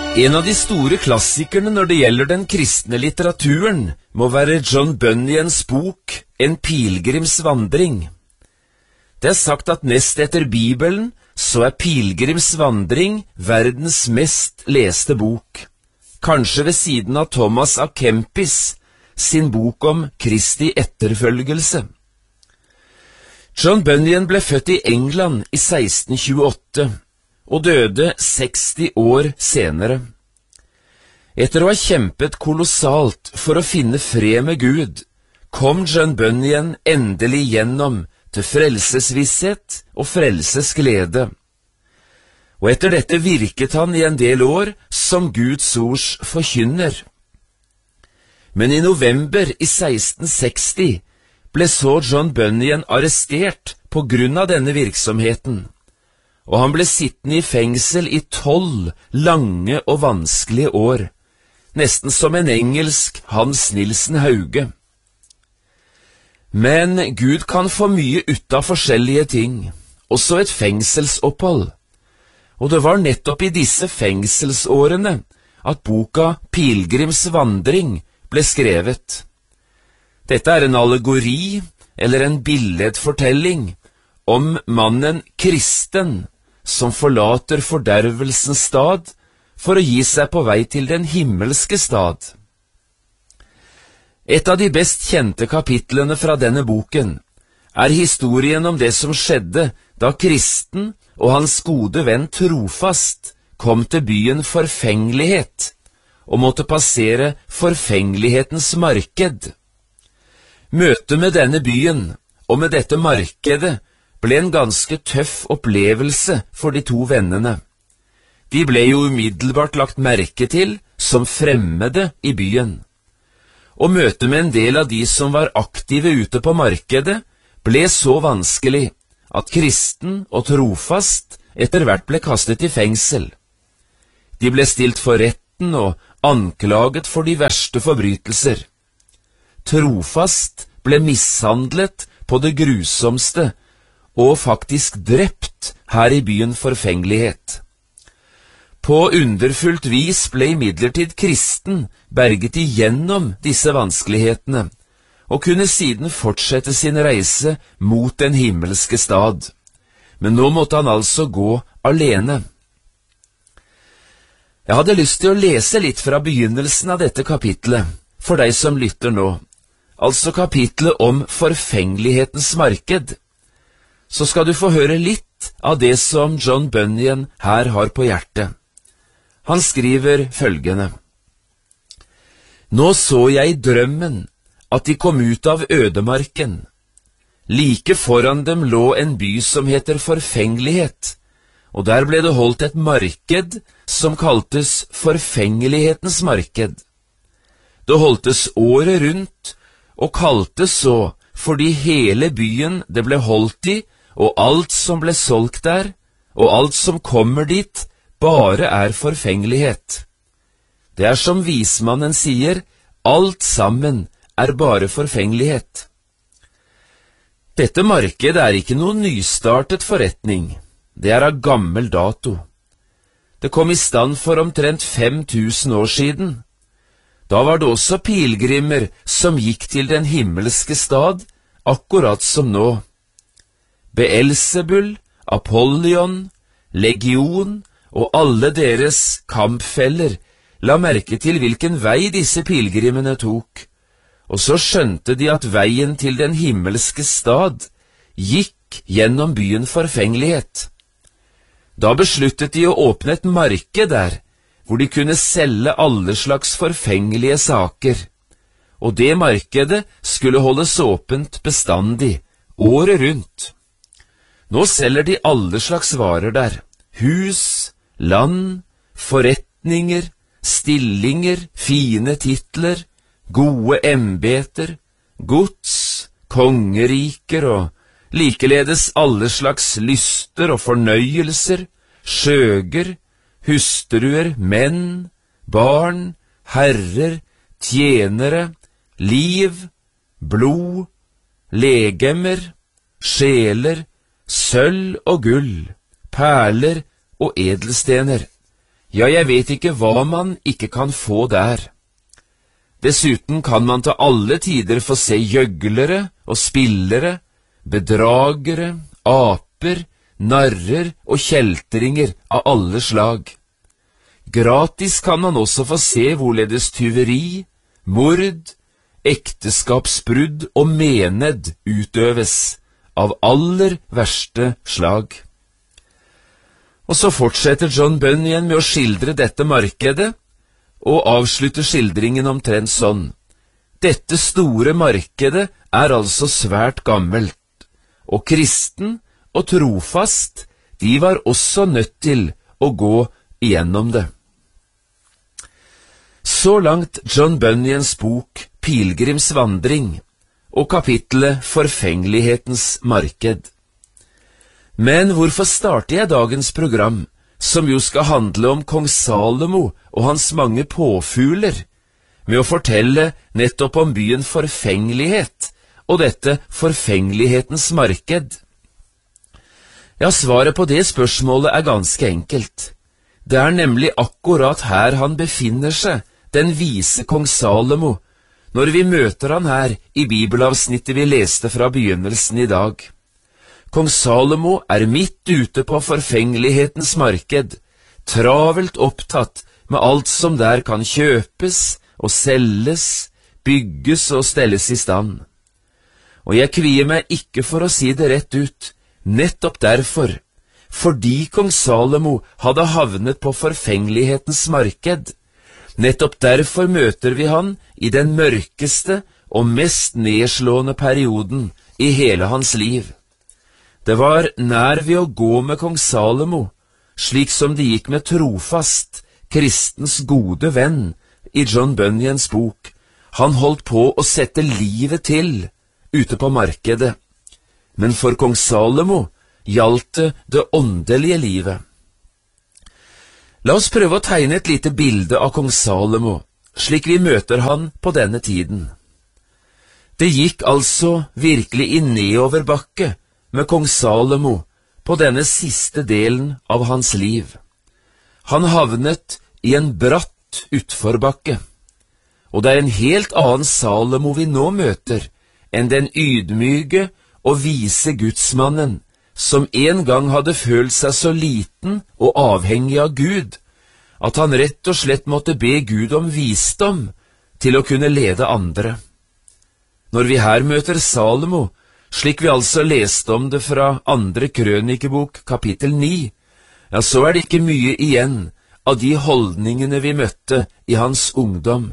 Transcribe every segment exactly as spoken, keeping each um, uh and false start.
En av de store klassikerne når det gjelder den kristne litteraturen må være John Bunyans bok En pilgrims vandring. Det er sagt at nest etter Bibelen så er Pilgrims vandring verdens mest leste bok, kanskje ved siden av Thomas à Kempis sin bok om Kristi etterfølgelse. John Bunyan ble født i England i seksten tjueåtte og døde seksti år senere. Etter å ha kjempet kolossalt for å finne fred med Gud, kom John Bunyan endelig gjennom til frelsesvisshet og frelsesglede. Og etter dette virket han i en del år som Guds ords forkynner. Men i november i seksten seksti ble så John Bunyan arrestert på grunn av denne virksomheten, og han ble sittende i fengsel i tolv lange og vanskelige år, nesten som en engelsk Hans Nilsen Hauge. Men Gud kan få mye ut av forskjellige ting, også et fengselsopphold, og det var nettopp i disse fengselsårene at boka Pilgrims vandring ble skrevet. Dette er en allegori, eller en billedfortelling, om mannen kristen, som forlater fordervelsens stad for å gi seg på vei til den himmelske stad. Et av de best kjente kapitlene fra denne boken er historien om det som skjedde da kristen og hans gode venn Trofast kom til byen Forfengelighet og måtte passere forfengelighetens marked. Møtet med denne byen og med dette markedet ble en ganske tøff opplevelse for de to vennene. De ble jo umiddelbart lagt merke til som fremmede i byen. Og møtet med en del av de som var aktive ute på markedet ble så vanskelig at kristen og Trofast etter hvert ble kastet i fengsel. De ble stilt for retten og anklaget for de verste forbrytelser. Trofast ble mishandlet på det grusomste og faktisk drept her i byen Forfengelighet. På underfullt vis ble imidlertid kristen berget igjennom disse vanskelighetene, og kunne siden fortsette sin reise mot den himmelske stad. Men nå måtte han altså gå alene. Jeg hadde lyst til å lese litt fra begynnelsen av dette kapitlet, for deg som lytter nå, altså kapitlet om forfengelighetens marked. Så skal du få høre litt av det som John Bunyan her har på hjertet. Han skriver følgende: Nå så jeg i drømmen at de kom ut av ødemarken. Like foran dem lå en by som heter Forfengelighet, og der ble det holdt et marked som kaltes Forfengelighetens marked. Det holdtes året rundt, og kaltes så fordi hele byen det ble holdt i, og alt som ble solgt der, og alt som kommer dit, bare er forfengelighet. Det er som vismannen sier, alt sammen er bare forfengelighet. Dette markedet er ikke noen nystartet forretning, det er av gammel dato. Det kom i stand for omtrent fem tusen år siden. Da var det også pilgrimer som gikk til den himmelske stad, akkurat som nå. Beelzebul, Apollyon, Legion og alle deres kampfeller la merke til hvilken vei disse pilgrimene tok, og så skjønte de at veien til den himmelske stad gikk gjennom byen Forfengelighet. Da besluttet de å åpne et marked der, hvor de kunne selge alle slags forfengelige saker, og det markedet skulle holdes åpent bestandig, året rundt. Nå selger de alle slags varer der, hus, land, forretninger, stillinger, fine titler, gode embeter, gods, kongeriker og likeledes alle slags lyster og fornøyelser, skjøger, hustruer, menn, barn, herrer, tjenere, liv, blod, legemer, sjeler, sølv og gull, perler og edelstener, Ja, jeg vet ikke hva man ikke kan få der. Dessuten kan man til alle tider få se gjøglere og spillere, bedragere, aper, narrer og kjeltringer av alle slag. Gratis kan man også få se hvorledes tyveri, mord, ekteskapsbrudd og mened utøves av aller verste slag. Og så fortsetter John Bunyan med å skildre dette markedet, og avslutter skildringen omtrent sånn. Dette store markedet er altså svært gammelt, og kristen og trofast, de var også nødt til å gå igjennom det. Så langt John Bunyans bok Pilgrims vandring og kapittelet Forfengelighetens marked. Men hvorfor starter jeg dagens program, som jo skal handle om kong Salomo og hans mange påfugler, med å fortelle nettopp om byen Forfengelighet og dette forfengelighetens marked? Ja, svaret på det spørsmålet er ganske enkelt. Det er nemlig akkurat her han befinner seg, den vise kong Salomo, når vi møter han her i bibelavsnittet vi leste fra begynnelsen i dag. Kong Salomo er midt ute på forfengelighetens marked, travelt opptatt med alt som der kan kjøpes og selges, bygges og stelles i stand. Og jeg kvier meg ikke for å si det rett ut, nettopp derfor, fordi kong Salomo hadde havnet på forfengelighetens marked. Nettopp derfor møter vi han i den mørkeste og mest nedslående perioden i hele hans liv. Det var nær ved å gå med kong Salomo, slik som det gikk med trofast, kristens gode venn i John Bunyans bok. Han holdt på å sette livet til ute på markedet. Men for kong Salomo gjaldt det det åndelige livet. La oss prøve å tegne et lite bilde av kong Salomo, slik vi møter han på denne tiden. Det gikk altså virkelig i nedoverbakke med kong Salomo på denne siste delen av hans liv. Han havnet i en bratt utforbakke, og det er en helt annen Salomo vi nå møter enn den ydmyke og vise gudsmannen som en gang hadde følt seg så liten og avhengig av Gud, at han rett og slett måtte be Gud om visdom til å kunne lede andre. Når vi her møter Salomo, slik vi altså leste om det fra andre krønikebok kapittel ni, ja, så er det ikke mye igjen av de holdningene vi møtte i hans ungdom.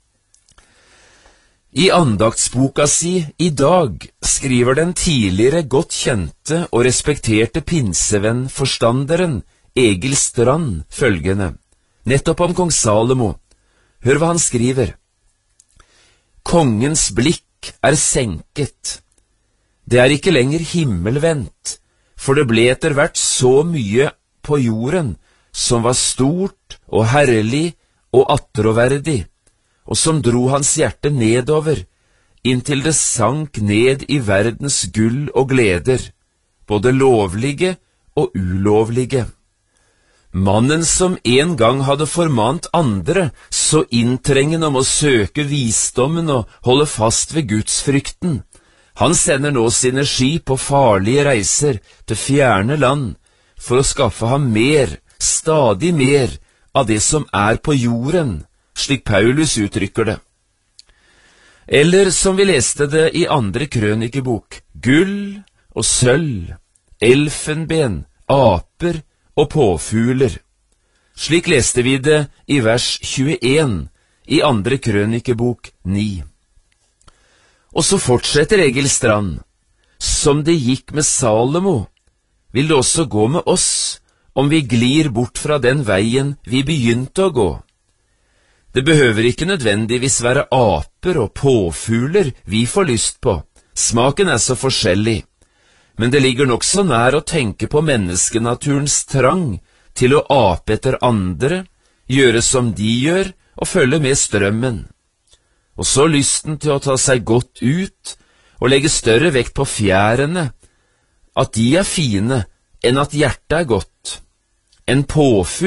I andaktsboka si i dag skriver den tidligere godt kjente og respekterte pinsevenn-forstanderen Egil Strand følgende, nettopp om kong Salomo. Hør hva han skriver. Kongens blikk er senket. Det er ikke lenger himmelvendt, for det ble etter hvert så mye på jorden som var stort og herlig og attråverdig, og som dro hans hjerte nedover, inntil det sank ned i verdens gull og gleder, både lovlige og ulovlige. Mannen som en gang hadde formant andre så inntrengende om å søke visdommen og holde fast ved gudsfrykten, han sender nå sine skip på farlige reiser til fjerne land for å skaffe ham mer, stadig mer, av det som er på jorden, slik Paulus uttrykker det. Eller som vi leste det i andre krønikebok, gull og sølv, elfenben, aper og påfugler. Slik leste vi det i vers tjueen i andre krønikebok ni. Og så fortsetter Egil Strand. Som det gikk med Salomo, vil det også gå med oss, om vi glir bort fra den veien vi begynte å gå. Det behøver ikke nødvendigvis være aper og påfugler vi får lyst på, smaken er så forskjellig, men det ligger nok så nær å tenke på menneskenaturens trang til å ape etter andre, gjøre som de gjør og følge med strømmen. Og så lysten til å ta seg godt ut og legge større vekt på fjærene, at de er fine enn at hjertet er godt. En påfugl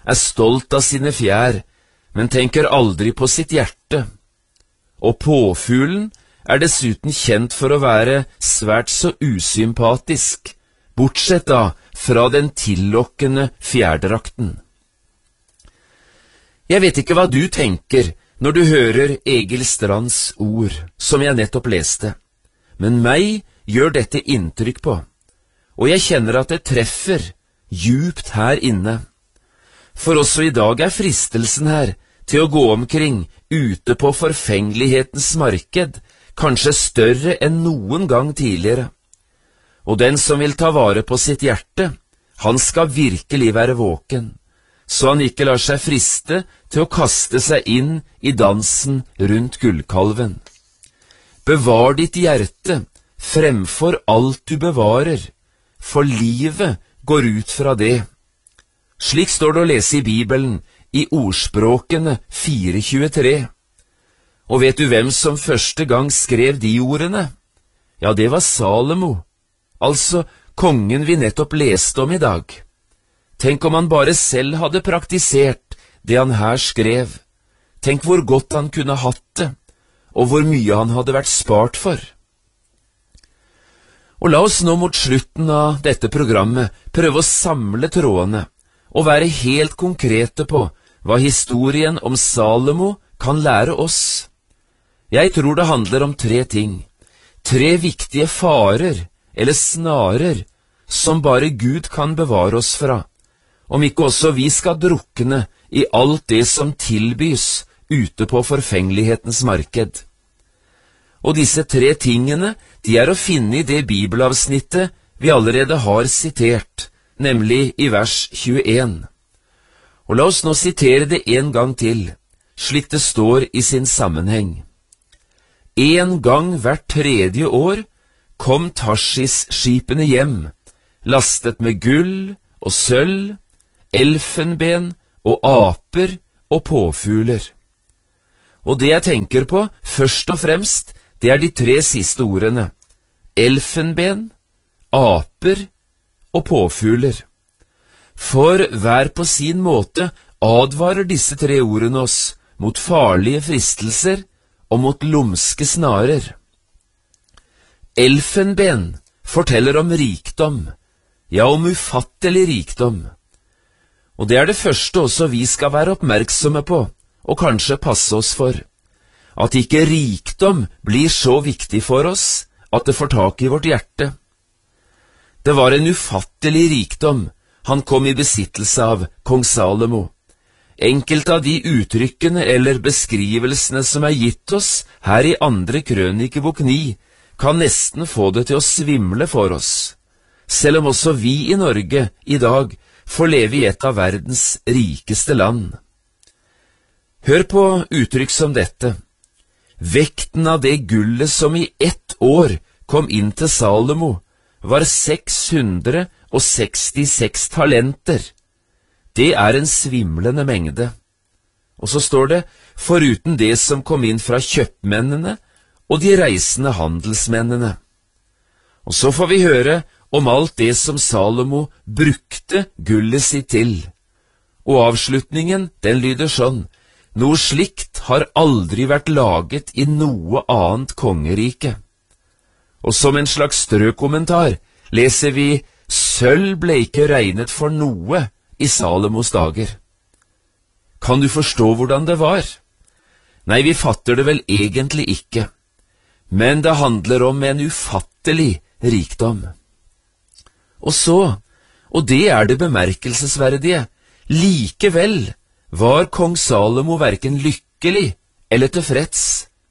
er stolt av sine fjær, men tenker aldri på sitt hjerte. Og påfuglen er dessuten kjent for å være svært så usympatisk, bortsett da fra den tillokkende fjærdrakten. Jeg vet ikke hva du tenker når du hører Egil Strands ord, som jeg nettopp leste, men meg gjør dette inntrykk på, og jeg kjenner at det treffer djupt her inne. For også i dag er fristelsen her til å gå omkring ute på forfengelighetens marked kanskje større enn noen gang tidligere. Og den som vil ta vare på sitt hjerte, han skal virkelig være våken, så han ikke lar seg friste til å kaste seg inn i dansen rundt gullkalven. Bevar ditt hjerte fremfor alt du bevarer, for livet går ut fra det. Slik står det å lese i Bibelen, i Ordspråkene fire tjuetre. Og vet du hvem som første gang skrev de ordene? Ja, det var Salomo, altså kongen vi nettopp leste om i dag. Tenk om han bare selv hadde praktisert det han her skrev. Tenk hvor godt han kunne hatt det, og hvor mye han hadde vært spart for. Og la oss nå mot slutten av dette programmet prøve å samle trådene og være helt konkrete på hva historien om Salomo kan lære oss. Jeg tror det handler om tre ting, tre viktige farer eller snarer som bare Gud kan bevare oss fra, om ikke også vi skal drukne i alt det som tilbys ute på forfengelighetens marked. Og disse tre tingene, de er å finne i det bibelavsnittet vi allerede har sitert, nemlig i vers tjueen. Og la oss nå sitere det en gang til, slik det står i sin sammenheng. En gang hvert tredje år kom Tarsis-skipene hjem, lastet med gull og sølv, elfenben og aper og påfugler. Og det jeg tenker på, først og fremst, det er de tre siste ordene, elfenben, aper og påfugler. For hver på sin måte advarer disse tre ordene oss mot farlige fristelser og mot lumske snarer. Elfenben forteller om rikdom, ja, om ufattelig rikdom. Og det er det første også vi skal være oppmerksomme på, og kanskje passe oss for. At ikke rikdom blir så viktig for oss at det får tak i vårt hjerte. Det var en ufattelig rikdom han kom i besittelse av, kong Salomo. Enkelte av de uttrykkene eller beskrivelsene som er gitt oss her i andre krønikebok ni, kan nesten få det til å svimle for oss, selv om også vi i Norge i dag får leve i et av verdens rikeste land. Hør på uttrykk som dette. Vekten av det gullet som i ett år kom inn til Salomo, var seks hundre og sekstiseks talenter. Det er en svimlende mengde. Og så står det, foruten det som kom inn fra kjøpmennene og de reisende handelsmennene. Og så får vi høre om alt det som Salomo brukte gullet sitt til. Og avslutningen, den lyder sånn, noe slikt har aldri vært laget i noe annet kongerike. Og som en slags strøkommentar leser vi, sølv ble ikke regnet for noe i Salomos dager. Kan du forstå hvordan det var? Nei, vi fatter det vel egentlig ikke, men det handler om en ufattelig rikdom. Og så, og det er det bemerkelsesverdige, likevel var kong Salomo hverken lykkelig eller tilfreds.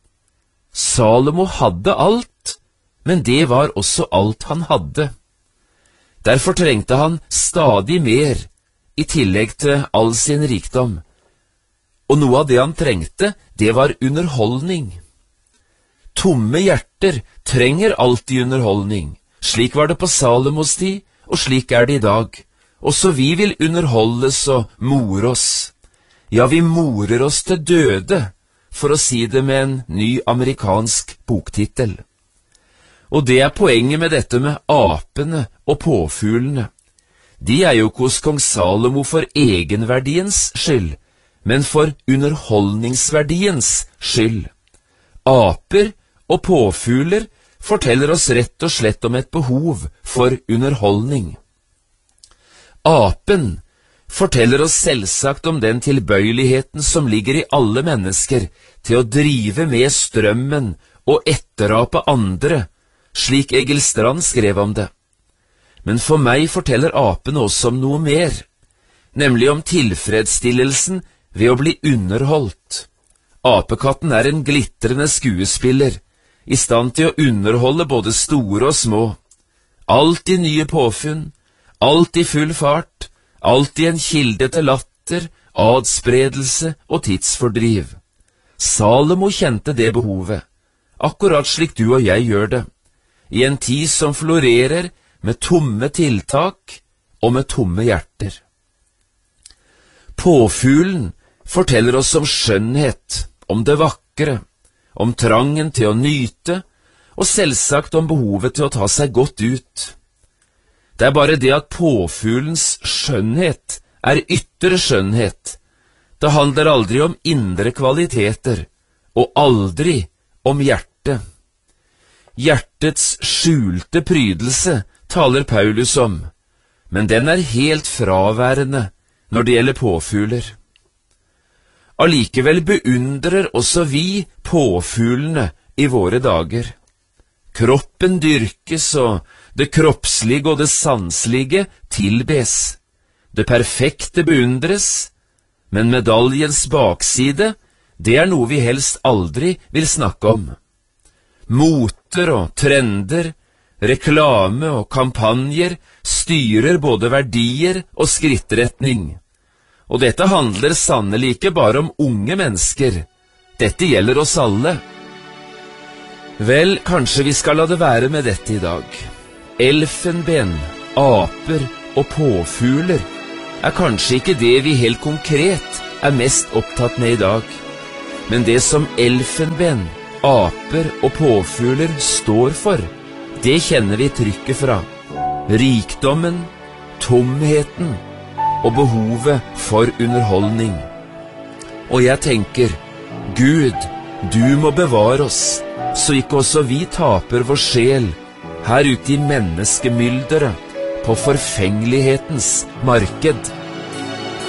Salomo hadde alt, men det var også alt han hadde. Derfor trengte han stadig mer, i tillegg til all sin rikdom. Og noe av det han trengte, det var underholdning. Tomme hjerter trenger alltid underholdning. Slik var det på Salomos tid, og slik er det i dag. Også vi vil underholdes og more oss. Ja, vi morer oss til døde, for å si det med en ny amerikansk boktittel. Og det er poenget med dette med apene og påfuglene. de er jo ikke hos kong Salomo for egenverdiens skyld, men for underholdningsverdiens skyld. Aper og påfugler forteller oss rett og slett om et behov for underholdning. Apen forteller oss selvsagt om den tilbøyeligheten som ligger i alle mennesker til å drive med strømmen og etterape andre, slik Egil Strand skrev om det. Men for meg forteller apen også om noe mer, nemlig om tilfredsstillelsen ved å bli underholdt. Apekatten er en glitrende skuespiller, i stand til å underholde både store og små. Alltid nye påfunn, alltid full fart, alltid en kilde til latter, adspredelse og tidsfordriv. Salomo kjente det behovet, akkurat slik du og jeg gjør det, i en tid som florerer med tomme tiltak og med tomme hjerter. Påfuglen forteller oss om skjønnhet, om det vakre, om trangen til å nyte, og selvsagt om behovet til å ta seg godt ut. Det er bare det at påfuglens skjønnhet er ytre skjønnhet. Det handler aldri om indre kvaliteter, og aldri om hjertet. Hjertets skjulte prydelse taler Paulus om, men den er helt fraværende når det gjelder påfugler. Allikevel beundrer også vi påfuglene i våre dager. Kroppen dyrkes, og det kroppslige og det sanselige tilbes. Det perfekte beundres, men medaljens bakside, det er noe vi helst aldri vil snakke om. Moter og trender, reklame og kampanjer styrer både verdier og skrittretning. Og dette handler sannelig ikke bare om unge mennesker. Dette gjelder oss alle. Vel, kanskje vi skal la det være med dette i dag. Elfenben, aper og påfugler er kanskje ikke det vi helt konkret er mest opptatt med i dag. Men det som elfenben, aper og påfugler står for, det kjenner vi trykket fra. Rikdommen, tomheten og behovet for underholdning. Og jeg tenker, Gud, du må bevare oss, så ikke også vi taper vår sjel her ute i menneskemylderet på forfengelighetens marked.